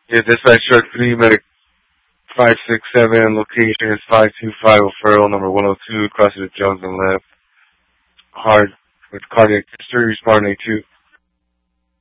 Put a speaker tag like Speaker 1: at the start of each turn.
Speaker 1: Yeah, dispatch truck 3, medic 567, location is 525 referral number 102, crossing the Jones and left. Hard with cardiac history, responding 2.